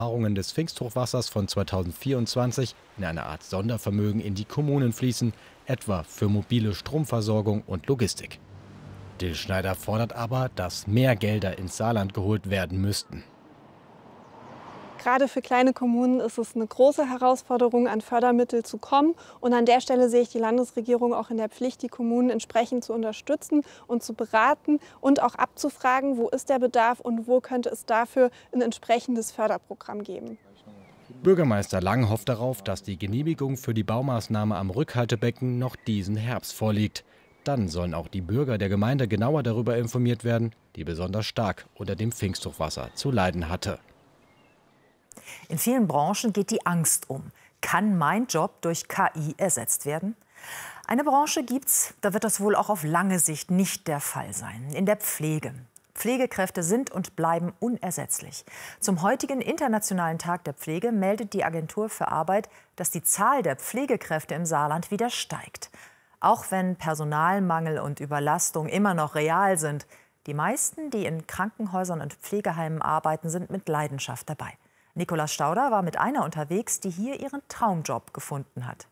Erfahrungen des Pfingsthochwassers von 2024 in eine Art Sondervermögen in die Kommunen fließen, etwa für mobile Stromversorgung und Logistik. Till Schneider fordert aber, dass mehr Gelder ins Saarland geholt werden müssten. Gerade für kleine Kommunen ist es eine große Herausforderung, an Fördermittel zu kommen. Und an der Stelle sehe ich die Landesregierung auch in der Pflicht, die Kommunen entsprechend zu unterstützen und zu beraten und auch abzufragen, wo ist der Bedarf und wo könnte es dafür ein entsprechendes Förderprogramm geben. Bürgermeister Lang hofft darauf, dass die Genehmigung für die Baumaßnahme am Rückhaltebecken noch diesen Herbst vorliegt. Dann sollen auch die Bürger der Gemeinde genauer darüber informiert werden, die besonders stark unter dem Pfingsthochwasser zu leiden hatte. In vielen Branchen geht die Angst um. Kann mein Job durch KI ersetzt werden? Eine Branche gibt's, da wird das wohl auch auf lange Sicht nicht der Fall sein. In der Pflege. Pflegekräfte sind und bleiben unersetzlich. Zum heutigen Internationalen Tag der Pflege meldet die Agentur für Arbeit, dass die Zahl der Pflegekräfte im Saarland wieder steigt. Auch wenn Personalmangel und Überlastung immer noch real sind. Die meisten, die in Krankenhäusern und Pflegeheimen arbeiten, sind mit Leidenschaft dabei. Nikolaus Stauder war mit einer unterwegs, die hier ihren Traumjob gefunden hat.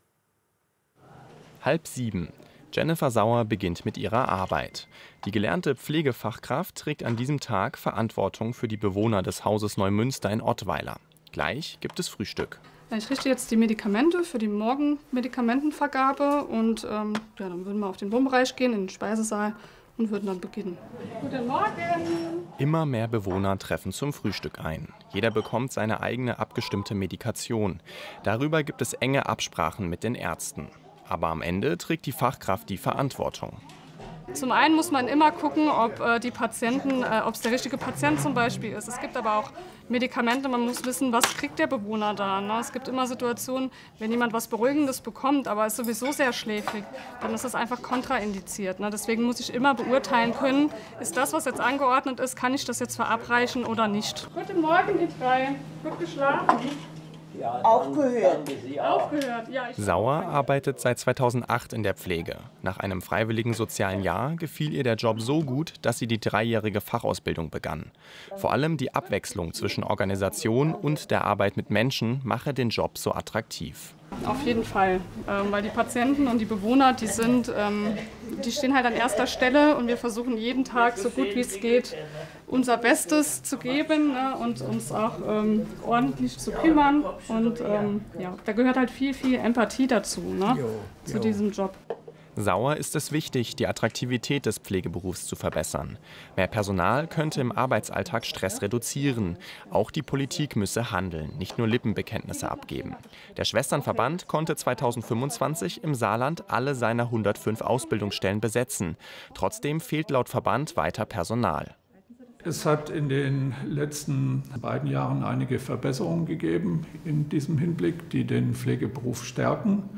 6:30. Jennifer Sauer beginnt mit ihrer Arbeit. Die gelernte Pflegefachkraft trägt an diesem Tag Verantwortung für die Bewohner des Hauses Neumünster in Ottweiler. Gleich gibt es Frühstück. Ich richte jetzt die Medikamente für die Morgenmedikamentenvergabe und dann würden wir auf den Wohnbereich gehen, in den Speisesaal und würden dann beginnen. Guten Morgen! Immer mehr Bewohner treffen zum Frühstück ein. Jeder bekommt seine eigene abgestimmte Medikation. Darüber gibt es enge Absprachen mit den Ärzten. Aber am Ende trägt die Fachkraft die Verantwortung. Zum einen muss man immer gucken, ob die Patienten, ob es der richtige Patient zum Beispiel ist. Es gibt aber auch Medikamente, man muss wissen, was kriegt der Bewohner da. Ne? Es gibt immer Situationen, wenn jemand was Beruhigendes bekommt, aber ist sowieso sehr schläfrig, dann ist das einfach kontraindiziert. Ne? Deswegen muss ich immer beurteilen können, ist das, was jetzt angeordnet ist, kann ich das jetzt verabreichen oder nicht. Guten Morgen, die drei. Gut geschlafen? Ja, Aufgehört. Ja, Sauer arbeitet seit 2008 in der Pflege. Nach einem freiwilligen sozialen Jahr gefiel ihr der Job so gut, dass sie die 3-jährige Fachausbildung begann. Vor allem die Abwechslung zwischen Organisation und der Arbeit mit Menschen mache den Job so attraktiv. Auf jeden Fall, weil die Patienten und die Bewohner, die stehen halt an erster Stelle und wir versuchen jeden Tag, so gut wie es geht, unser Bestes zu geben, ne, und uns auch ordentlich zu kümmern. Und da gehört halt viel Empathie dazu, ne, zu diesem Job. Sauer ist es wichtig, die Attraktivität des Pflegeberufs zu verbessern. Mehr Personal könnte im Arbeitsalltag Stress reduzieren. Auch die Politik müsse handeln, nicht nur Lippenbekenntnisse abgeben. Der Schwesternverband konnte 2025 im Saarland alle seiner 105 Ausbildungsstellen besetzen. Trotzdem fehlt laut Verband weiter Personal. Es hat in den letzten beiden Jahren einige Verbesserungen gegeben in diesem Hinblick, die den Pflegeberuf stärken.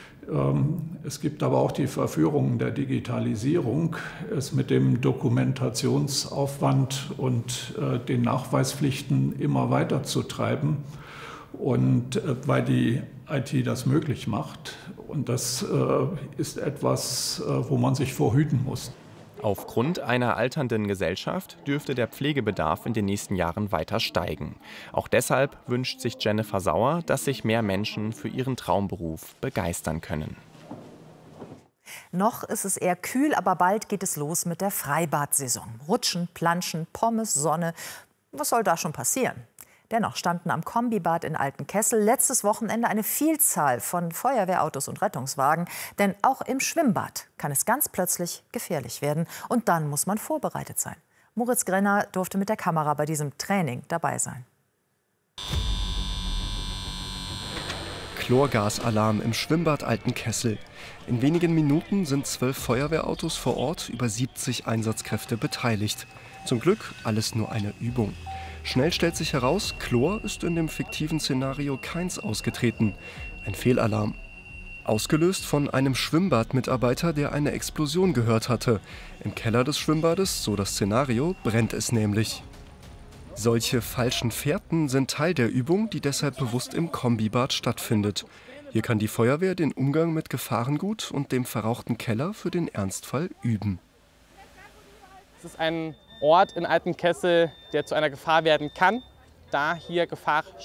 Es gibt aber auch die Verführungen der Digitalisierung, es mit dem Dokumentationsaufwand und den Nachweispflichten immer weiter zu treiben. Und weil die IT das möglich macht. Und das ist etwas, wo man sich vor hüten muss. Aufgrund einer alternden Gesellschaft dürfte der Pflegebedarf in den nächsten Jahren weiter steigen. Auch deshalb wünscht sich Jennifer Sauer, dass sich mehr Menschen für ihren Traumberuf begeistern können. Noch ist es eher kühl, aber bald geht es los mit der Freibad-Saison. Rutschen, Planschen, Pommes, Sonne. Was soll da schon passieren? Dennoch standen am Kombibad in Altenkessel letztes Wochenende eine Vielzahl von Feuerwehrautos und Rettungswagen. Denn auch im Schwimmbad kann es ganz plötzlich gefährlich werden. Und dann muss man vorbereitet sein. Moritz Grenner durfte mit der Kamera bei diesem Training dabei sein. Chlorgasalarm im Schwimmbad Altenkessel. In wenigen Minuten sind 12 Feuerwehrautos vor Ort, über 70 Einsatzkräfte beteiligt. Zum Glück alles nur eine Übung. Schnell stellt sich heraus, Chlor ist in dem fiktiven Szenario keins ausgetreten. Ein Fehlalarm. Ausgelöst von einem Schwimmbadmitarbeiter, der eine Explosion gehört hatte. Im Keller des Schwimmbades, so das Szenario, brennt es nämlich. Solche falschen Fährten sind Teil der Übung, die deshalb bewusst im Kombibad stattfindet. Hier kann die Feuerwehr den Umgang mit Gefahrengut und dem verrauchten Keller für den Ernstfall üben. Es ist ein Ort in Altenkessel, der zu einer Gefahr werden kann, da hier Gefahr